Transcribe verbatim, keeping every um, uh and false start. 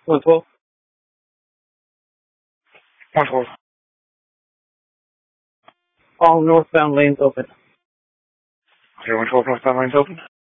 one twelve. one twelve. All northbound lanes open. Okay, one twelve northbound lanes open.